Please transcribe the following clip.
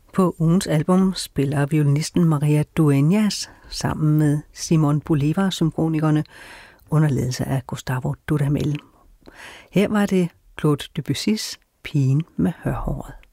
På ugens album spiller violinisten Maria Dueñas sammen med Simon Bolivar-symfonikerne under ledelse af Gustavo Dudamel. Her var det Claude Debussys Pigen med hørhåret.